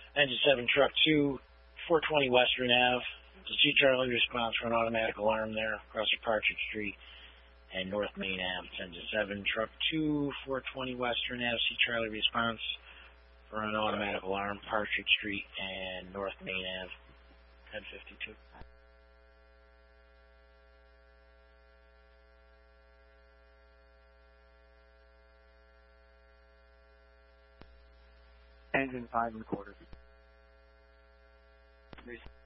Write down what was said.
Engine 7, Truck 2, 420 Western Ave. The C Charlie response for an automatic alarm there across the Partridge Street and North Main Ave. It's Engine 7, Truck 2, 420 Western Ave. C Charlie response for an automatic alarm, Partridge Street and North Main Ave. 1052. Engine 5 recorded.